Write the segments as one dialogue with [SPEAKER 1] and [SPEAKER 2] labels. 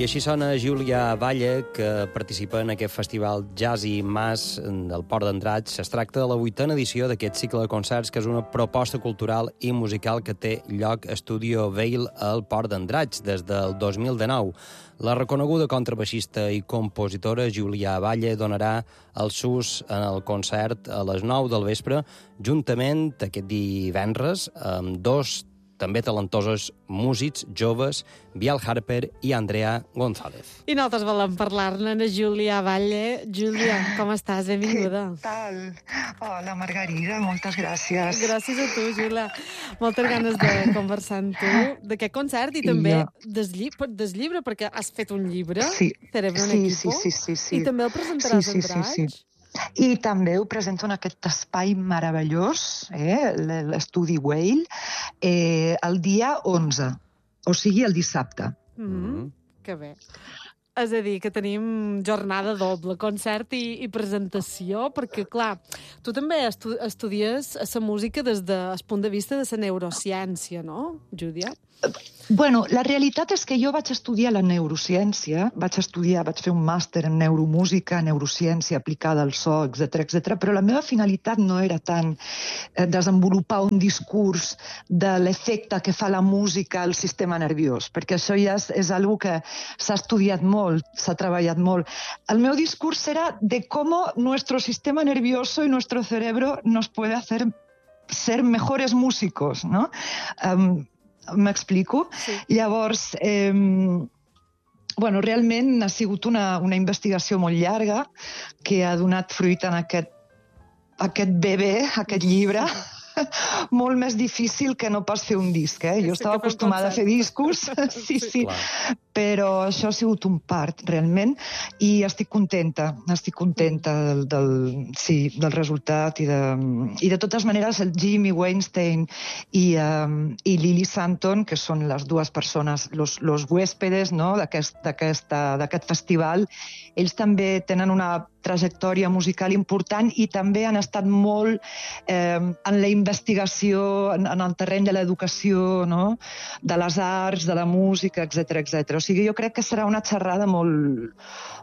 [SPEAKER 1] I així sona Júlia Valle, que participa en aquest festival Jazzy Mas del Port d'Andratx. Es tracta de la 8a edició d'aquest cicle de concerts, que és una proposta cultural i musical que té lloc a Studio Veil al Port d'Andratx des del 2019. La reconeguda contrabaixista i compositora Júlia Valle donarà el sus en el concert a les 9 del vespre, juntament aquest divendres amb dos també talentosos músics joves, Biel Harper i Andrea González.
[SPEAKER 2] I nosaltres volem parlar-ne de Júlia Valle. Júlia, com estàs? Benvinguda.
[SPEAKER 3] Què tal? Hola, Margarida, moltes gràcies.
[SPEAKER 2] Gràcies a tu, Júlia. Moltes ganes de conversar amb tu d'aquest concert i també del llibre, perquè has fet un llibre, Cerebro en Equipo, i també el presentaràs a Andratx.
[SPEAKER 3] I també ho presento en aquest espai meravellós, l'estudi Veil, el dia 11, o sigui, el dissabte.
[SPEAKER 2] Que bé. És a dir, que tenim jornada doble, concert i presentació, perquè, clar, tu també estudies la música des del punt de vista de la neurociència, no, Júlia?
[SPEAKER 3] Bueno, la realitat és que jo vaig estudiar la neurociència, vaig fer un màster en neuromúsica, neurociència aplicada al so, etc., però la meva finalitat no era tant desenvolupar un discurs de l'efecte que fa la música al sistema nerviós, perquè això ja és algo que s'ha estudiat molt, s'ha treballat molt. El meu discurs era de cómo nuestro sistema nervioso y nuestro cerebro nos puede hacer ser mejores músicos, ¿no? M'explico? Sí. Llavors, realment ha sigut una investigació molt llarga que ha donat fruit en aquest bebè, aquest llibre, molt més difícil que no pas fer un disc. Jo estava acostumada a fer discos, sí, però això ha sigut un part, realment, i estic contenta del resultat i de totes maneres el Jimmy Weinstein i Lily Santon, que són les dues persones, los huéspedes, no, d'aquest festival, ells també tenen una trajectòria musical important i també han estat molt en la investigació, en el terreny de l'educació, no? De les arts, de la música, etc. O sigui, jo crec que serà una xerrada molt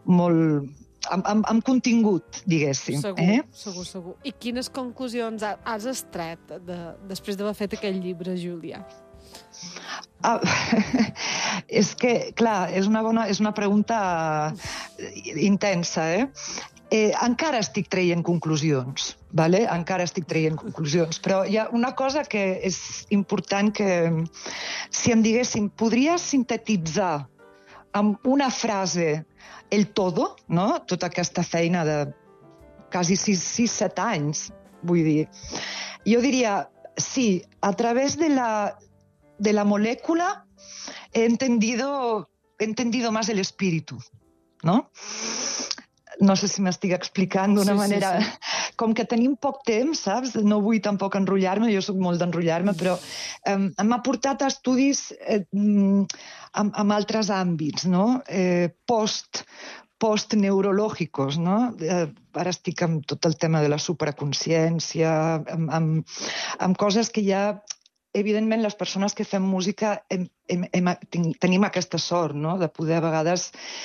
[SPEAKER 3] amb contingut, diguéssim.
[SPEAKER 2] Segur. I quines conclusions has extret després d'haver fet aquell llibre, Júlia?
[SPEAKER 3] És que, clar, és una pregunta intensa, encara estic traient conclusions, però hi ha una cosa que és important que, si em diguéssim, podries sintetitzar amb una frase el todo, no? Tota aquesta feina de quasi 6-7 anys, vull dir. Jo diria, sí, a través de la molécula he entendido más el espíritu, ¿no? No sé si m'estic explicant d'una manera... Sí. Com que tenim poc temps, saps? No vull tampoc enrotllar-me, jo soc molt d'enrotllar-me, però m'ha portat a estudis en altres àmbits, no? Post-neurològicos, no? Ara estic amb tot el tema de la supraconsciència, amb coses que ja... Evidentment, les persones que fem música tenim aquesta sort, no?, de poder a vegades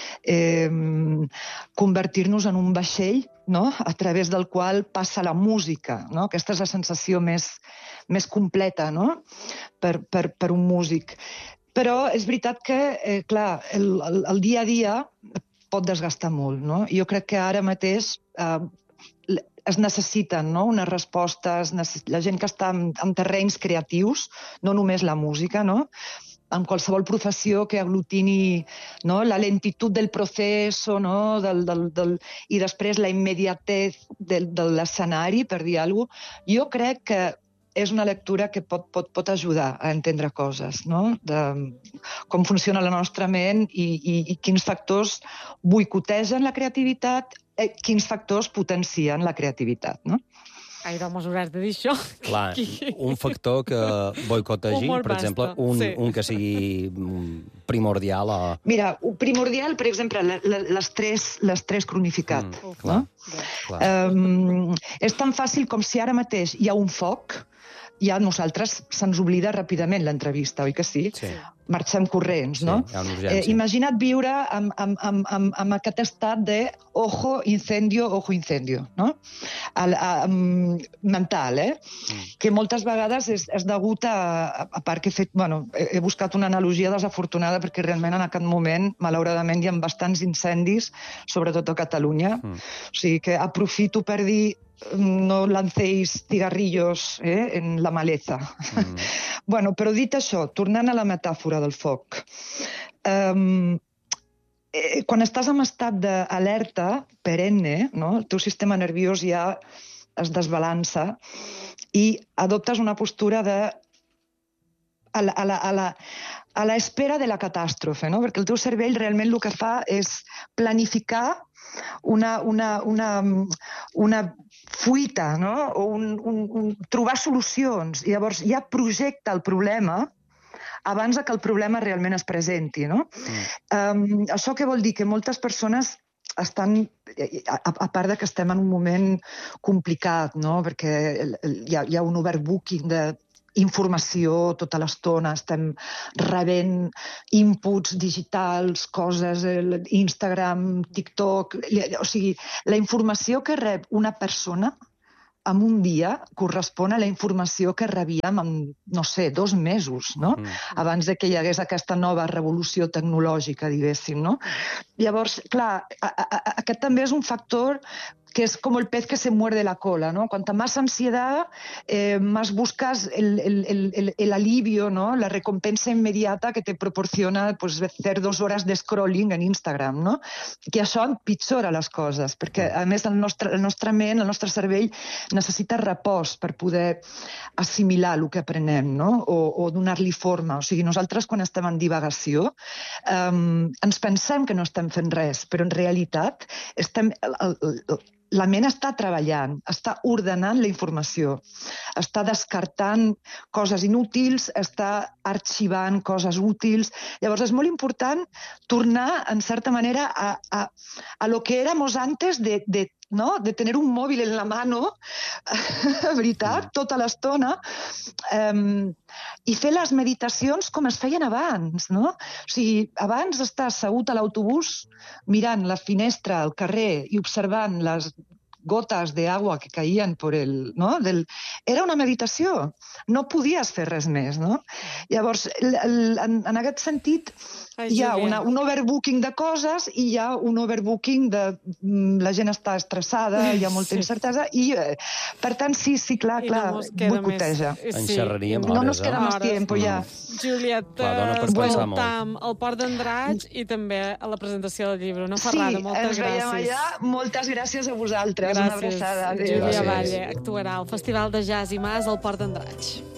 [SPEAKER 3] convertir-nos en un vaixell, no?, a través del qual passa la música, no? Aquesta és la sensació més completa, no?, per un músic. Però és veritat que, clar, el dia a dia pot desgastar molt, no? Jo crec que ara mateix es necessiten, no?, unes respostes, la gent que està en terrenys creatius, no només la música, no?, en qualsevol professió que aglutini, no?, la lentitud del procés, no?, i després la immediatez de l'escenari, per dir alguna cosa. Jo crec que és una lectura que pot ajudar a entendre coses, no?, de com funciona la nostra ment i quins factors boicotegen la creativitat, quins factors potencien la creativitat, no?
[SPEAKER 2] Ai, doncs hauràs de dir això.
[SPEAKER 1] Clar, un factor que boicotegi, per exemple, un que sigui primordial o...
[SPEAKER 3] Mira, primordial, per exemple, l'estrès cronificat. No? És tan fàcil com si ara mateix hi ha un foc, ja a nosaltres se'ns oblida ràpidament l'entrevista, oi que sí?
[SPEAKER 1] Sí.
[SPEAKER 3] Marxem corrents, no?
[SPEAKER 1] Sí, hi ha una urgència.
[SPEAKER 3] Imagina't viure amb aquest estat de ojo, incendio, no? Mental, que moltes vegades és degut a part que he buscat una analogia desafortunada perquè realment en aquest moment, malauradament, hi ha bastants incendis, sobretot a Catalunya. O sigui que aprofito per dir no lancéis cigarrillos en la maleza. Bueno, però dit això, tornant a la metàfora del foc, quan estàs en estat d'alerta perenne, no? El teu sistema nerviós ja es desbalança i adoptes una postura a l'espera de la catàstrofe, no? Perquè el teu cervell realment el que fa és planificar una fuita, no? O trobar solucions. I llavors ja projecta el problema abans que el problema realment es presenti, no? Això què vol dir? Que moltes persones estan, a part de que estem en un moment complicat, no? Perquè hi ha un overbooking d'informació tota l'estona, estem rebent inputs digitals, coses, Instagram, TikTok... O sigui, la informació que rep una persona en un dia correspon a la informació que rebíem en, no sé, 2 mesos, no? Abans que hi hagués aquesta nova revolució tecnològica, diguéssim, no? Llavors, clar, aquest també és un factor que es como el pez que se muerde la cola, ¿no? Cuanta más ansiedad, más buscas el alivio, ¿no? La recompensa inmediata que te proporciona pues, hacer 2 hores de scrolling en Instagram, no? Que això empitjora les coses, perquè, a més, el nostre ment, el nostre cervell, necessita repòs per poder assimilar el que aprenem, no? O donar-li forma. O sigui, nosaltres, quan estem en divagació, ens pensem que no estem fent res, però en realitat la ment està treballant, està ordenant la informació, està descartant coses inútils, està arxivant coses útils. Llavors és molt important tornar, en certa manera, a lo que éramos antes de tener un móvil en la mano, veritat, tota l'estona, i fer les meditacions com es feien abans, no? O sigui, abans d'estar assegut a l'autobús mirant la finestra al carrer i observant les gotes d'aigua que caien per era una meditació. No podies fer res més, no? Llavors, en aquest sentit, hi ha un overbooking de coses i hi ha un overbooking de... La gent està estressada, hi ha molta incertesa i, per tant, sí, clar, boicoteja.
[SPEAKER 1] En xerraríem hores,
[SPEAKER 3] no nos queda més temps, ja.
[SPEAKER 2] Julieta, escoltam el Port d'Andratx i també a la presentació del llibre. Una ferrada, moltes gràcies. Sí, ens veiem allà.
[SPEAKER 3] Moltes gràcies a vosaltres. Una abraçada.
[SPEAKER 2] Júlia Valle actuarà al Festival de Jazz i Mas al Port d'Andratx.